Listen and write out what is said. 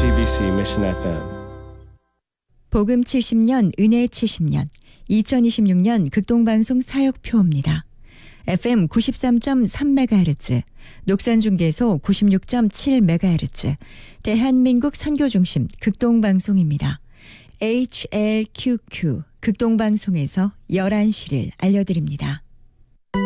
JTBC Mission FM. 복음 70년, 은혜 70년, 2026년 극동방송 사역표입니다. FM 93.3MHz, 녹산중계소 96.7MHz, 대한민국 선교중심 극동방송입니다. HLQQ 극동방송에서 11시를 알려드립니다.